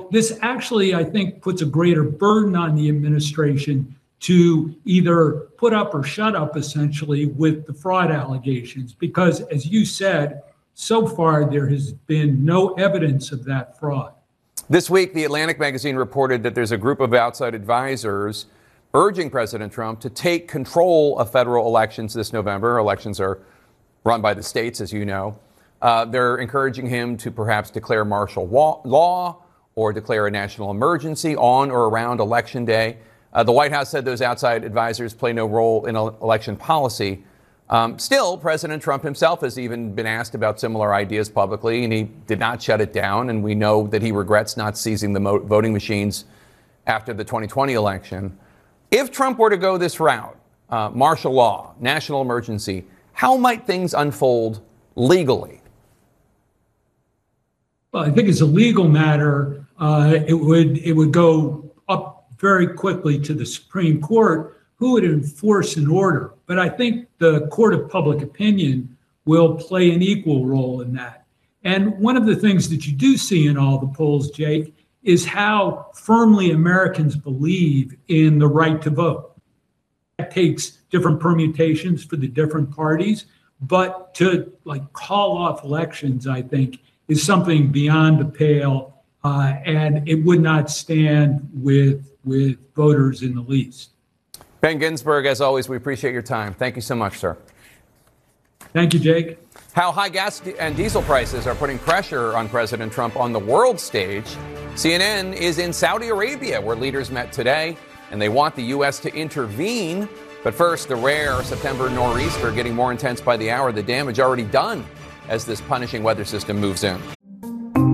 So this actually, I think, puts a greater burden on the administration to either put up or shut up, essentially, with the fraud allegations. Because, as you said, so far there has been no evidence of that fraud. This week, The Atlantic magazine reported that there's a group of outside advisors urging President Trump to take control of federal elections this November. Elections are run by the states, as you know. They're encouraging him to perhaps declare martial law or declare a national emergency on or around Election Day. The White House said those outside advisors play no role in election policy. Still, President Trump himself has even been asked about similar ideas publicly, and he did not shut it down. And we know that he regrets not seizing the voting machines after the 2020 election. If Trump were to go this route, martial law, national emergency, how might things unfold legally? Well, I think as a legal matter, it would go up very quickly to the Supreme Court, who would enforce an order. But I think the court of public opinion will play an equal role in that. And one of the things that you do see in all the polls, Jake, is how firmly Americans believe in the right to vote. That takes different permutations for the different parties, but to call off elections, I think, is something beyond the pale, and it would not stand with voters in the least. Ben Ginsberg, as always, we appreciate your time. Thank you so much, sir. Thank you, Jake. How high gas and diesel prices are putting pressure on President Trump on the world stage. CNN is in Saudi Arabia, where leaders met today, and they want the U.S. to intervene. But first, the rare September nor'easter getting more intense by the hour, the damage already done as this punishing weather system moves in.